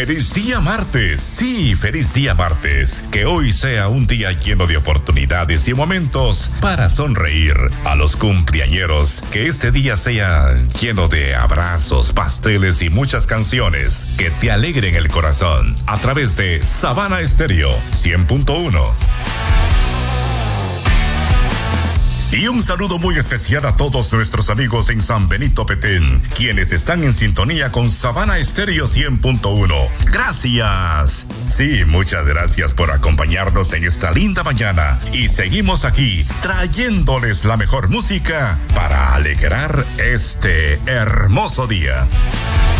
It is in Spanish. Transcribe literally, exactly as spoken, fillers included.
Feliz día martes, sí, feliz día martes. Que hoy sea un día lleno de oportunidades y momentos para sonreír. A los cumpleañeros, que este día sea lleno de abrazos, pasteles y muchas canciones que te alegren el corazón. A través de Sabana Estéreo cien punto uno. Y un saludo muy especial a todos nuestros amigos en San Benito Petén, quienes están en sintonía con Sabana Estéreo cien punto uno. ¡Gracias! Sí, muchas gracias por acompañarnos en esta linda mañana. Y seguimos aquí, trayéndoles la mejor música para alegrar este hermoso día.